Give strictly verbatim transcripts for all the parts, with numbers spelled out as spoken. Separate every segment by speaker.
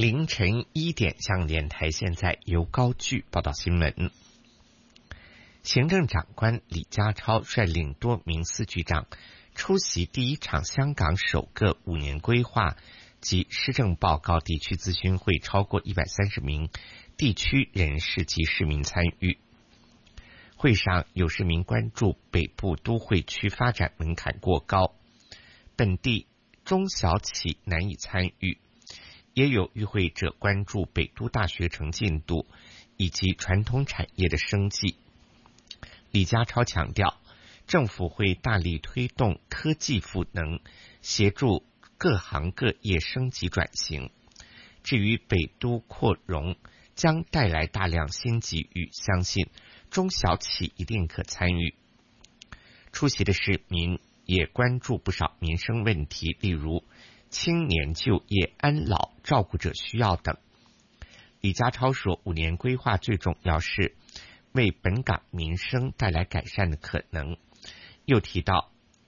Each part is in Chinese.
Speaker 1: 凌晨一点，香港电台现在由高炬报道新闻。行政长官李家超率领多名司局长出席第一场香港首个五年规划及施政报告地区咨询会，超过一百三十名地区人士及市民参与。会上有市民关注北部都会区发展门槛过高，本地中小企难以参与，也有与会者关注北都大学城进度以及传统产业的生计。李家超强调，政府会大力推动科技赋能，协助各行各业升级转型。至于北都扩容将带来大量新机遇，相信中小企一定可参与。出席的市民也关注不少民生问题，例如青年就业、安老、照顾者需要等。李家超说，五年规划最重要是为本港民生带来改善的可能，又提到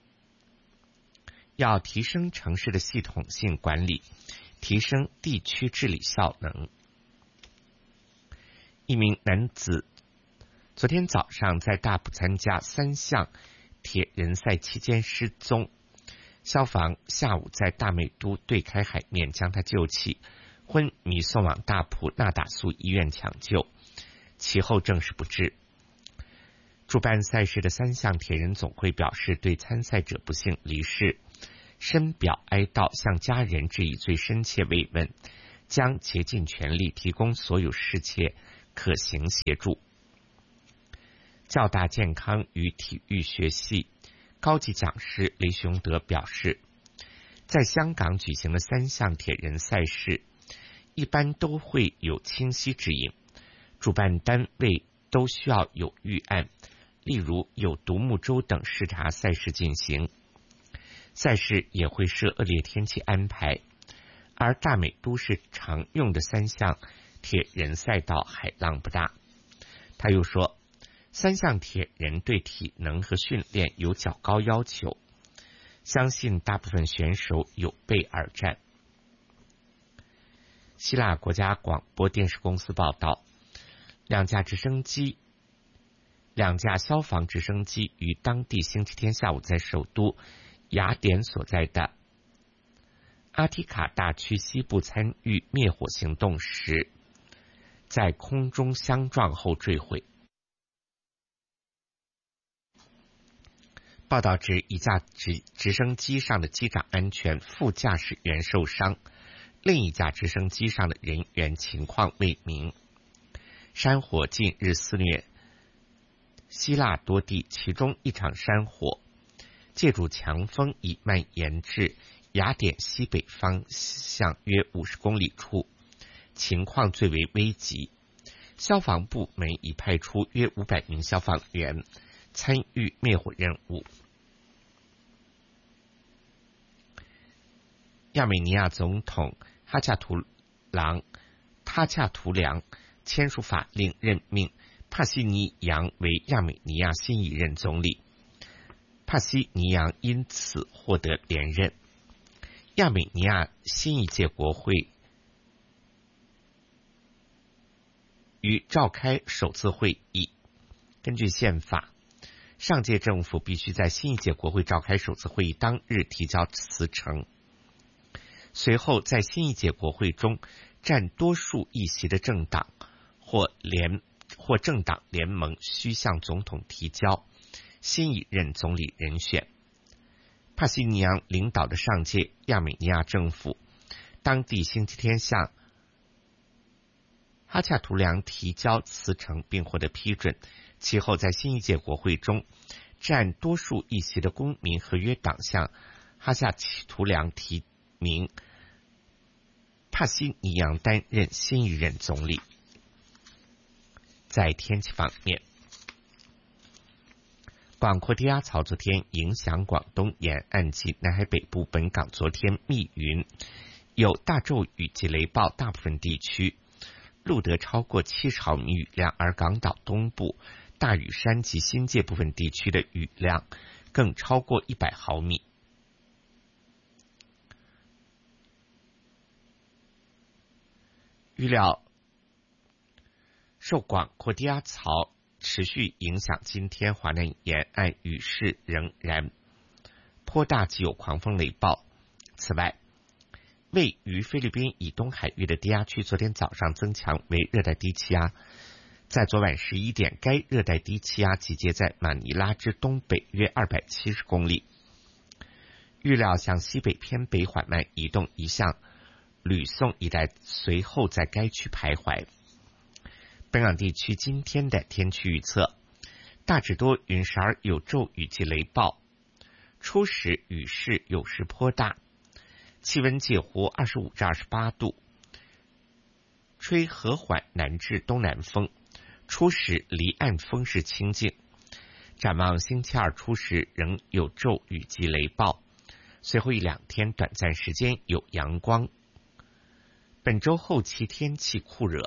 Speaker 1: 要提升城市的系统性管理，提升地区治理效能。一名男子昨天早上在大埔参加三项铁人赛期间失踪，消防下午在大美都对开海面将他救起，昏迷送往大埔那打素医院抢救，其后证实不治。主办赛事的三项铁人总会表示对参赛者不幸离世深表哀悼，向家人致以最深切慰问，将竭尽全力提供所有适切可行协助。教大健康与体育学系高级讲师雷雄德表示，在香港举行的三项铁人赛事一般都会有清晰指引，主办单位都需要有预案，例如有独木舟等视察赛事进行。赛事也会设恶劣天气安排，而大美都是常用的三项铁人赛道，海浪不大。他又说，三项铁人对体能和训练有较高要求，相信大部分选手有备而战。希腊国家广播电视公司报道，两架直升机两架消防直升机于当地星期天下午在首都雅典所在的阿提卡大区西部参与灭火行动时，在空中相撞后坠毁。报道指，一架直直升机上的机长安全，副驾驶员受伤，另一架直升机上的人员情况未明。山火近日肆虐希腊多地，其中一场山火借助强风已蔓延至雅典西北方向约五十公里处，情况最为危急。消防部门已派出约五百名消防员参与灭火任务。亚美尼亚总统哈恰图朗他恰图良签署法令，任命帕西尼扬为亚美尼亚新一任总理，帕西尼扬因此获得连任。亚美尼亚新一届国会于召开首次会议。根据宪法，上届政府必须在新一届国会召开首次会议当日提交辞呈，随后在新一届国会中占多数议席的政党或联或政党联盟需向总统提交新一任总理人选。帕西尼扬领导的上届亚美尼亚政府当地星期天向哈恰图良提交辞呈并获得批准，其后在新一届国会中占多数议席的公民合约党向哈恰图良提名帕西尼扬担任新一任总理。在天气方面，广阔低压槽昨天影响广东沿岸及南海北部，本港昨天密云，有大骤雨及雷暴，大部分地区录得超过七十毫米雨量，而港岛东部、大屿山及新界部分地区的雨量更超过一百毫米。 预料受广阔低压槽持续影响，今天华南沿岸雨势仍然颇大，及有狂风雷暴。此外，位于菲律宾以东海域的低压区昨天早上增强为热带低气压，在昨晚十一点，该热带低气压集结在马尼拉之东北约二百七十公里，预料向西北偏北缓慢移动，移向吕宋一带，随后在该区徘徊。本港地区今天的天气预测：大致多云，时而有骤雨及雷暴，初时雨势有时颇大，气温介乎二十五至二十八度，吹和缓南至东南风，初时离岸风势清劲。展望星期二初时仍有骤雨及雷暴，随后一两天短暂时间有阳光。本周后期天气酷热。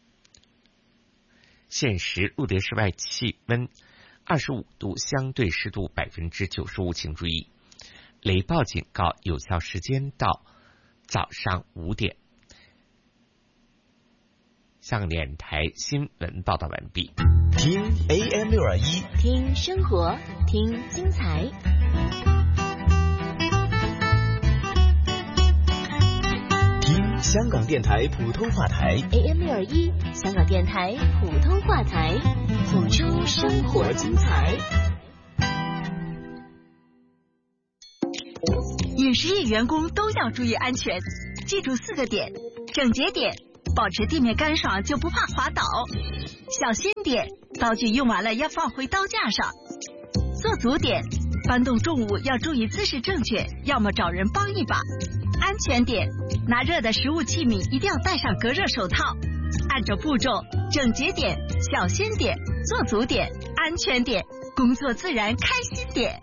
Speaker 1: 现时陆德室外气温二十五度，相对湿度百分之九十五，请注意，雷暴警告有效时间到早上五点。香港电台新闻报道完毕。
Speaker 2: 听 A M 六二一，
Speaker 3: 听生活，听精彩。
Speaker 2: 听香港电台普通话台
Speaker 3: A M 六二一，香港电台普通话台，谱出生活精彩。
Speaker 4: 饮食业员工都要注意安全，记住四个点：整洁点，保持地面干爽就不怕滑倒；小心点，刀具用完了要放回刀架上；做足点，搬动重物要注意姿势正确，要么找人帮一把；安全点，拿热的食物器皿一定要戴上隔热手套。按照步骤，整洁点、小心点、做足点、安全点，工作自然开心点。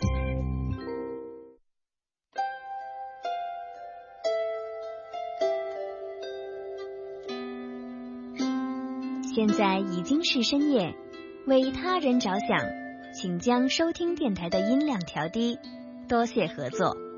Speaker 3: 现在已经是深夜，为他人着想，请将收听电台的音量调低，多谢合作。